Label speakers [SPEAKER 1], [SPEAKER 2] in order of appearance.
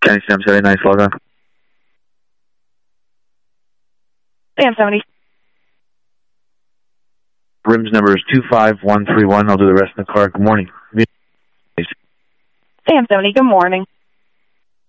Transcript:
[SPEAKER 1] County Sam 79, slow down.
[SPEAKER 2] Sam 70.
[SPEAKER 1] Rims number is 25131. I'll do the rest in the car. Good morning.
[SPEAKER 2] Sam 70, good morning.